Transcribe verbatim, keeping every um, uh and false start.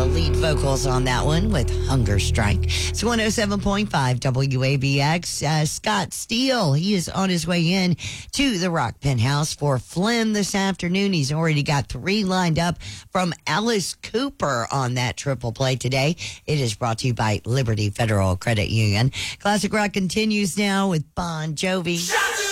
lead vocals on that one with Hunger Strike. It's one oh seven point five W A B X. Uh, Scott Steele, he is on his way in to the Rock Penthouse for Flynn this afternoon. He's already got three lined up from Alice Cooper on that triple play today. It is brought to you by Liberty Federal Credit Union. Classic Rock continues now with Bon Jovi.